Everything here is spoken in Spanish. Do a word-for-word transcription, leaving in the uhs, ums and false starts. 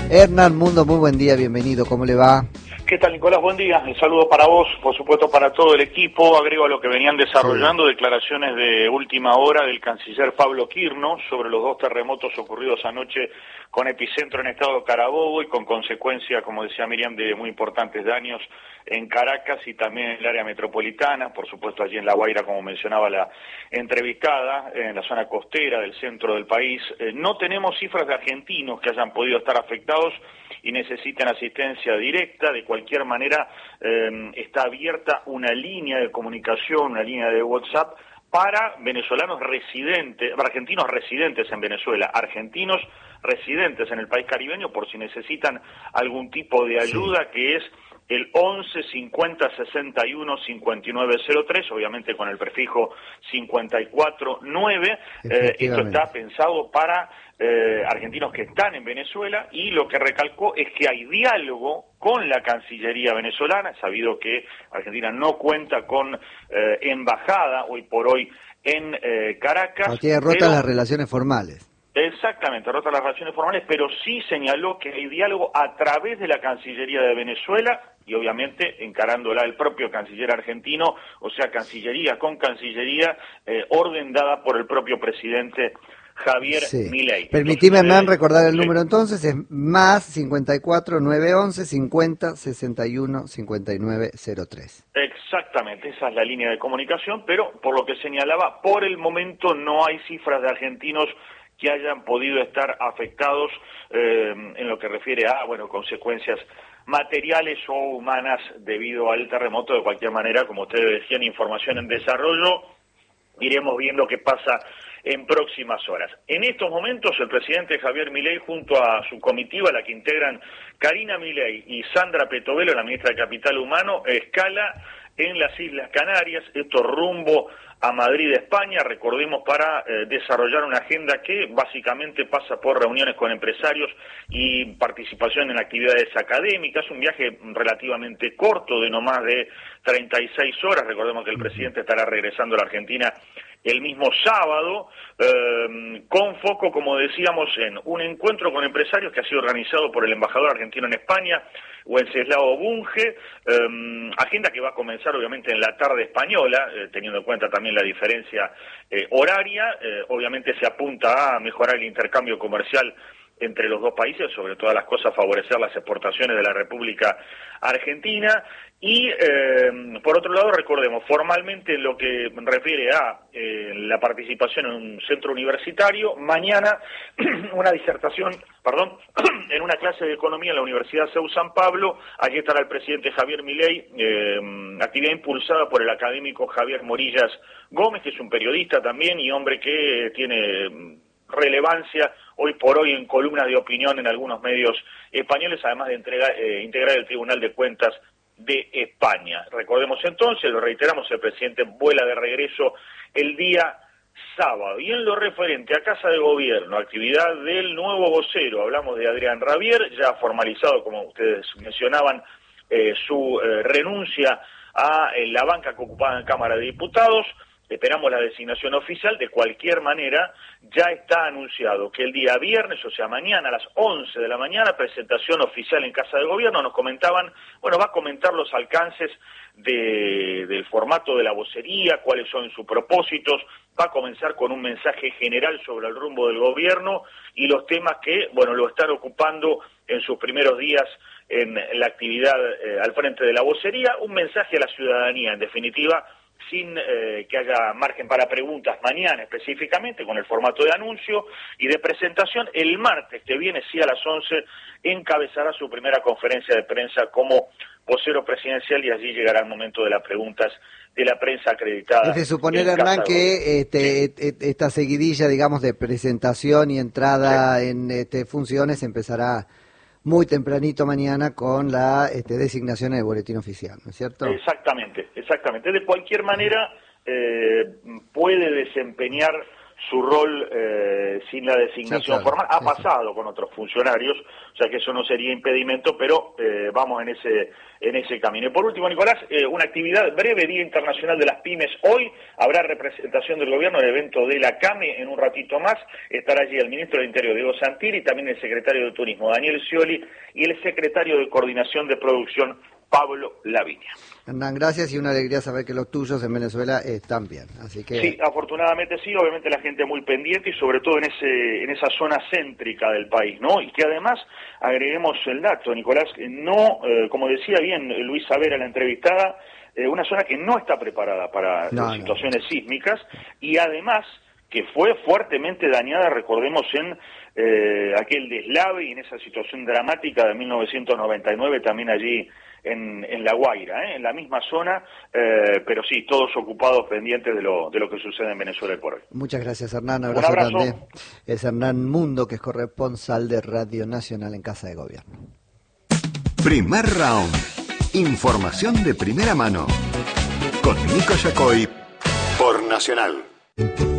Hernán Mundo, muy buen día, bienvenido, ¿cómo le va? ¿Qué tal, Nicolás? Buen día. Un saludo para vos, por supuesto para todo el equipo. Agrego a lo que venían desarrollando sí. declaraciones de última hora del canciller Pablo Quirno sobre los dos terremotos ocurridos anoche con epicentro en estado Carabobo y con consecuencia, como decía Miriam, de muy importantes daños en Caracas y también en el área metropolitana, por supuesto allí en La Guaira, como mencionaba la entrevistada, en la zona costera del centro del país. Eh, no tenemos cifras de argentinos que hayan podido estar afectados y necesitan asistencia directa. De cualquier manera, eh, está abierta una línea de comunicación, una línea de WhatsApp para venezolanos residentes, argentinos residentes en Venezuela, argentinos residentes en el país caribeño, por si necesitan algún tipo de ayuda, sí. que es el once cincuenta sesenta y uno cincuenta y nueve cero tres, obviamente con el prefijo cincuenta y cuatro nueve. Eh, esto está pensado para eh, argentinos que están en Venezuela, y lo que recalcó es que hay diálogo con la Cancillería venezolana. Es sabido que Argentina no cuenta con eh, embajada hoy por hoy en eh, Caracas. No tiene rotas pero... las relaciones formales. Exactamente, rota las relaciones formales, pero sí señaló que hay diálogo a través de la Cancillería de Venezuela y obviamente encarándola el propio canciller argentino, o sea, Cancillería con Cancillería, eh, orden dada por el propio presidente Javier sí. Milei. Permitime, Hernán, recordar el número entonces, es más cincuenta y cuatro nueve once cincuenta sesenta y uno cincuenta y nueve cero tres. Exactamente, esa es la línea de comunicación, pero por lo que señalaba, por el momento no hay cifras de argentinos que hayan podido estar afectados eh, en lo que refiere a, bueno, consecuencias materiales o humanas debido al terremoto. De cualquier manera, como ustedes decían, información en desarrollo, iremos viendo qué pasa en próximas horas. En estos momentos, el presidente Javier Milei, junto a su comitiva, la que integran Karina Milei y Sandra Petovelo, la ministra de Capital Humano, escala en las Islas Canarias, esto rumbo a Madrid, España, recordemos, para eh, desarrollar una agenda que básicamente pasa por reuniones con empresarios y participación en actividades académicas. Un viaje relativamente corto, de no más de treinta y seis horas. Recordemos que el presidente estará regresando a la Argentina el mismo sábado, eh, con foco, como decíamos, en un encuentro con empresarios que ha sido organizado por el embajador argentino en España, Wenceslao Bunge, eh, agenda que va a comenzar obviamente en la tarde española, eh, teniendo en cuenta también la diferencia eh, horaria. Eh, obviamente se apunta a mejorar el intercambio comercial entre los dos países, sobre todas las cosas favorecer las exportaciones de la República Argentina. Y eh, por otro lado, recordemos, formalmente en lo que refiere a eh, la participación en un centro universitario, mañana una disertación, perdón, en una clase de economía en la Universidad C E U San Pablo. Allí estará el presidente Javier Milei, eh, actividad impulsada por el académico Javier Morillas Gómez, que es un periodista también y hombre que tiene relevancia hoy por hoy en columnas de opinión en algunos medios españoles, además de entregar, eh, integrar el Tribunal de Cuentas de España. Recordemos entonces, lo reiteramos, el presidente vuela de regreso el día sábado. Y en lo referente a Casa de Gobierno, actividad del nuevo vocero, hablamos de Adrián Rabier, ya formalizado, como ustedes mencionaban, eh, su eh, renuncia a eh, la banca que ocupaba en Cámara de Diputados. Esperamos la designación oficial. De cualquier manera, ya está anunciado que el día viernes, o sea mañana a las once de la mañana, presentación oficial en Casa de Gobierno. Nos comentaban, bueno, va a comentar los alcances de, del formato de la vocería, cuáles son sus propósitos, va a comenzar con un mensaje general sobre el rumbo del gobierno y los temas que, bueno, lo están ocupando en sus primeros días en la actividad eh, al frente de la vocería. Un mensaje a la ciudadanía, en definitiva, sin eh, que haya margen para preguntas mañana específicamente, con el formato de anuncio y de presentación. El martes que viene, sí, a las once, encabezará su primera conferencia de prensa como vocero presidencial y allí llegará el momento de las preguntas de la prensa acreditada. Es de suponer, Hernán, que este, sí. esta seguidilla, digamos, de presentación y entrada sí. en este, funciones empezará muy tempranito mañana con la este, designación en el boletín oficial, ¿no es cierto? Exactamente, exactamente. De cualquier manera, eh, puede desempeñar su rol eh, sin la designación sí, claro, formal. Ha sí, pasado sí. con otros funcionarios, o sea que eso no sería impedimento, pero eh, vamos en ese en ese camino. Y por último, Nicolás, eh, una actividad breve, Día Internacional de las Pymes. Hoy habrá representación del gobierno en el evento de la CAME. En un ratito más estará allí el ministro del Interior, Diego Santilli, también el secretario de Turismo, Daniel Scioli, y el secretario de Coordinación de Producción, Pablo Laviña. Hernán, gracias, y una alegría saber que los tuyos en Venezuela están bien. Así que... Sí, afortunadamente sí, obviamente la gente muy pendiente y sobre todo en ese en esa zona céntrica del país, ¿no? Y que además, agreguemos el dato, Nicolás, no, eh, como decía bien Luis Savera, la entrevistada, eh, una zona que no está preparada para no, situaciones no. sísmicas y además que fue fuertemente dañada, recordemos, en eh, aquel deslave y en esa situación dramática de mil novecientos noventa y nueve también allí en, en La Guaira, ¿eh? en la misma zona, eh, pero sí, todos ocupados pendientes de lo, de lo que sucede en Venezuela por hoy. Muchas gracias, Hernán. Abrazo, Un abrazo grande. Es Hernán Mundo, que es corresponsal de Radio Nacional en Casa de Gobierno. Primer round. Información de primera mano. Con Nico Yacoy por Nacional.